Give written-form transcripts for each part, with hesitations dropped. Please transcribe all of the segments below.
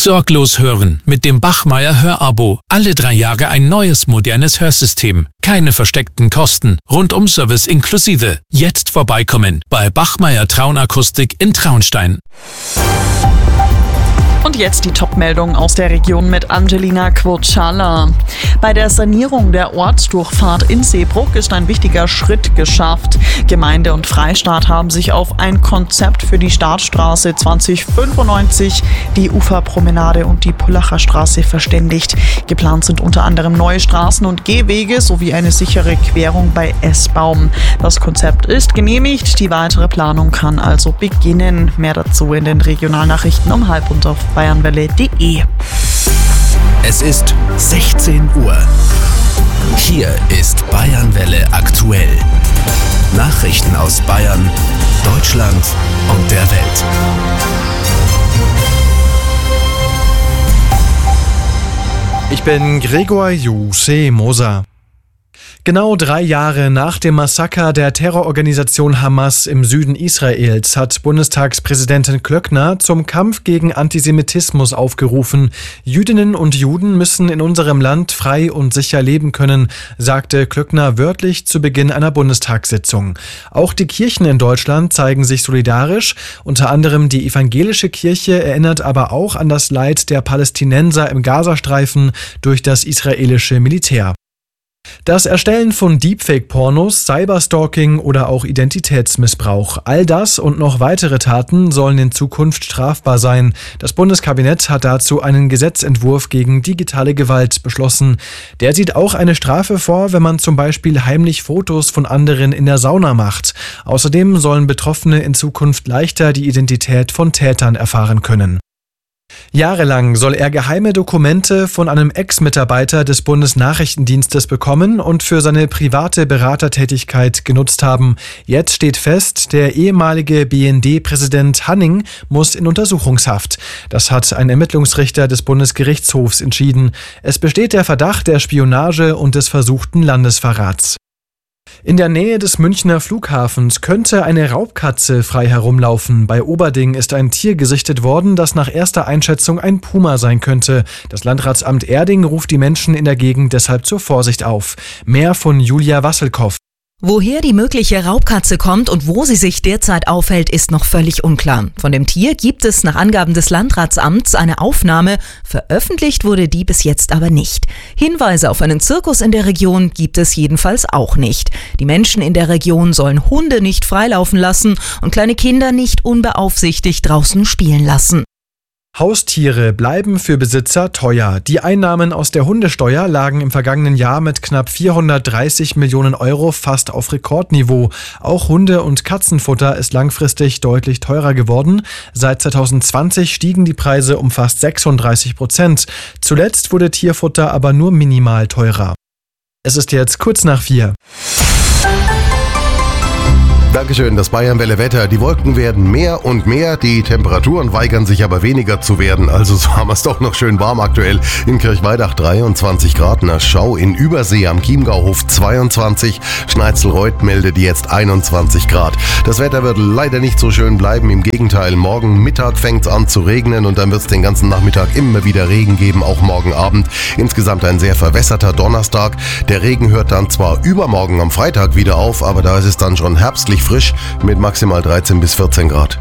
Sorglos hören mit dem Bachmeier Hörabo. Alle 3 Jahre ein neues, modernes Hörsystem. Keine versteckten Kosten. Rundum-Service inklusive. Jetzt vorbeikommen bei Bachmeier Traunakustik in Traunstein. Und jetzt die Top-Meldung aus der Region mit Angelina Quocciala. Bei der Sanierung der Ortsdurchfahrt in Seebrugg ist ein wichtiger Schritt geschafft. Gemeinde und Freistaat haben sich auf ein Konzept für die Startstraße 2095, die Uferpromenade und die Pullacher Straße verständigt. Geplant sind unter anderem neue Straßen und Gehwege sowie eine sichere Querung bei Essbaum. Das Konzept ist genehmigt, die weitere Planung kann also beginnen. Mehr dazu in den Regionalnachrichten um 12:30 auf bayernwelle.de. Es ist 16 Uhr. Hier ist Bayernwelle aktuell. Nachrichten aus Bayern, Deutschland und der Welt. Ich bin Gregor Moser. Genau 3 Jahre nach dem Massaker der Terrororganisation Hamas im Süden Israels hat Bundestagspräsidentin Klöckner zum Kampf gegen Antisemitismus aufgerufen. Jüdinnen und Juden müssen in unserem Land frei und sicher leben können, sagte Klöckner wörtlich zu Beginn einer Bundestagssitzung. Auch die Kirchen in Deutschland zeigen sich solidarisch. Unter anderem die evangelische Kirche erinnert aber auch an das Leid der Palästinenser im Gazastreifen durch das israelische Militär. Das Erstellen von Deepfake-Pornos, Cyberstalking oder auch Identitätsmissbrauch, all das und noch weitere Taten sollen in Zukunft strafbar sein. Das Bundeskabinett hat dazu einen Gesetzentwurf gegen digitale Gewalt beschlossen. Der sieht auch eine Strafe vor, wenn man zum Beispiel heimlich Fotos von anderen in der Sauna macht. Außerdem sollen Betroffene in Zukunft leichter die Identität von Tätern erfahren können. Jahrelang soll er geheime Dokumente von einem Ex-Mitarbeiter des Bundesnachrichtendienstes bekommen und für seine private Beratertätigkeit genutzt haben. Jetzt steht fest, der ehemalige BND-Präsident Hanning muss in Untersuchungshaft. Das hat ein Ermittlungsrichter des Bundesgerichtshofs entschieden. Es besteht der Verdacht der Spionage und des versuchten Landesverrats. In der Nähe des Münchner Flughafens könnte eine Raubkatze frei herumlaufen. Bei Oberding ist ein Tier gesichtet worden, das nach erster Einschätzung ein Puma sein könnte. Das Landratsamt Erding ruft die Menschen in der Gegend deshalb zur Vorsicht auf. Mehr von Julia Wasselkow. Woher die mögliche Raubkatze kommt und wo sie sich derzeit aufhält, ist noch völlig unklar. Von dem Tier gibt es nach Angaben des Landratsamts eine Aufnahme. Veröffentlicht wurde die bis jetzt aber nicht. Hinweise auf einen Zirkus in der Region gibt es jedenfalls auch nicht. Die Menschen in der Region sollen Hunde nicht freilaufen lassen und kleine Kinder nicht unbeaufsichtigt draußen spielen lassen. Haustiere bleiben für Besitzer teuer. Die Einnahmen aus der Hundesteuer lagen im vergangenen Jahr mit knapp 430 Millionen Euro fast auf Rekordniveau. Auch Hunde- und Katzenfutter ist langfristig deutlich teurer geworden. Seit 2020 stiegen die Preise um fast 36%. Zuletzt wurde Tierfutter aber nur minimal teurer. Es ist jetzt kurz nach 4. Dankeschön, das Bayernwelle Wetter. Die Wolken werden mehr und mehr, die Temperaturen weigern sich aber weniger zu werden. Also so haben wir es doch noch schön warm aktuell. In Kirchweidach 23 Grad, nach Schau in Übersee am Chiemgauhof 22, Schneizelreuth meldet jetzt 21 Grad. Das Wetter wird leider nicht so schön bleiben, im Gegenteil. Morgen Mittag fängt es an zu regnen und dann wird es den ganzen Nachmittag immer wieder Regen geben, auch morgen Abend. Insgesamt ein sehr verwässerter Donnerstag. Der Regen hört dann zwar übermorgen am Freitag wieder auf, aber da ist es dann schon herbstlich frisch mit maximal 13 bis 14 Grad.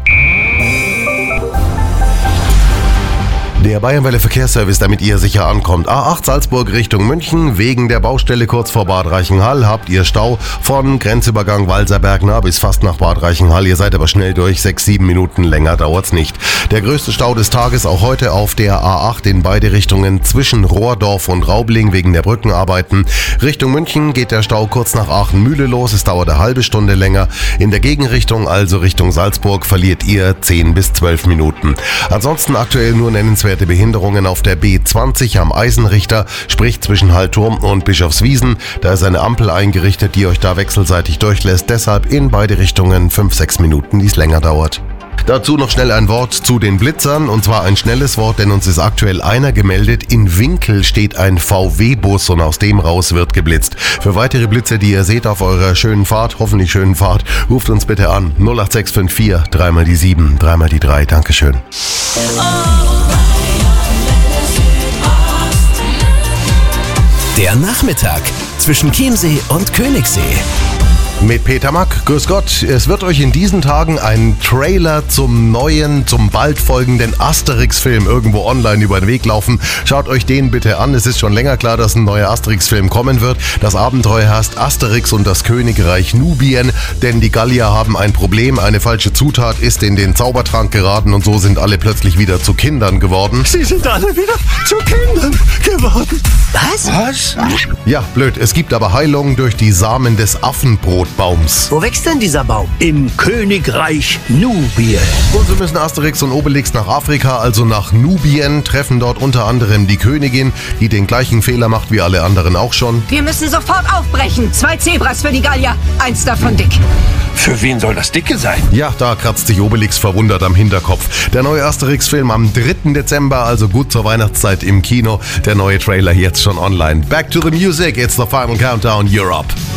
Der Bayernwelle Verkehrsservice, damit ihr sicher ankommt. A8 Salzburg Richtung München. Wegen der Baustelle kurz vor Bad Reichenhall habt ihr Stau von Grenzübergang Walserberg bis fast nach Bad Reichenhall. Ihr seid aber schnell durch, 6-7 Minuten länger dauert's nicht. Der größte Stau des Tages auch heute auf der A8 in beide Richtungen zwischen Rohrdorf und Raubling wegen der Brückenarbeiten. Richtung München geht der Stau kurz nach Aachenmühle los. Es dauert eine halbe Stunde länger. In der Gegenrichtung, also Richtung Salzburg, verliert ihr 10 bis 12 Minuten. Ansonsten aktuell nur nennenswerte Behinderungen auf der B20 am Eisenrichter, sprich zwischen Hallturm und Bischofswiesen. Da ist eine Ampel eingerichtet, die euch da wechselseitig durchlässt. Deshalb in beide Richtungen 5-6 Minuten, die es länger dauert. Dazu noch schnell ein Wort zu den Blitzern, und zwar ein schnelles Wort, denn uns ist aktuell einer gemeldet. In Winkel steht ein VW-Bus und aus dem raus wird geblitzt. Für weitere Blitze, die ihr seht auf eurer schönen Fahrt, hoffentlich schönen Fahrt, ruft uns bitte an 08654 3 mal die 7, 3 mal die 3. Dankeschön. Der Nachmittag zwischen Chiemsee und Königssee. Mit Peter Mack, grüß Gott. Es wird euch in diesen Tagen ein Trailer zum bald folgenden Asterix-Film irgendwo online über den Weg laufen. Schaut euch den bitte an. Es ist schon länger klar, dass ein neuer Asterix-Film kommen wird. Das Abenteuer heißt Asterix und das Königreich Nubien, denn die Gallier haben ein Problem. Eine falsche Zutat ist in den Zaubertrank geraten und so sind alle plötzlich wieder zu Kindern geworden. Sie sind alle wieder zu Kindern geworden. Was? Ja, blöd. Es gibt aber Heilung durch die Samen des Affenbrotbaums. Wo wächst denn dieser Baum? Im Königreich Nubien. Und so müssen Asterix und Obelix nach Afrika, also nach Nubien, treffen dort unter anderem die Königin, die den gleichen Fehler macht wie alle anderen auch schon. Wir müssen sofort aufbrechen. 2 Zebras für die Gallier, 1 davon dick. Für wen soll das Dicke sein? Ja, da kratzt sich Obelix verwundert am Hinterkopf. Der neue Asterix-Film am 3. Dezember, also gut zur Weihnachtszeit im Kino. Der neue Trailer jetzt schon online. Back to the music, it's the final countdown Europe.